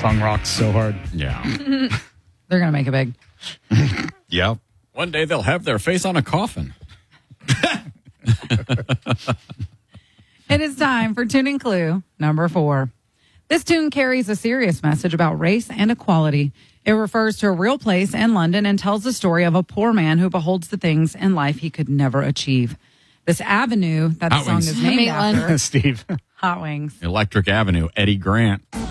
Punk rocks so hard. Yeah. They're going to make it big. Yep. One day they'll have their face on a coffin. It is time for Tuning Clue number 4. This tune carries a serious message about race and equality. It refers to a real place in London and tells the story of a poor man who beholds the things in life he could never achieve. This avenue that the Hot song Wings. is named Maitland. after, Steve. Hot Wings. Electric Avenue, Eddie Grant.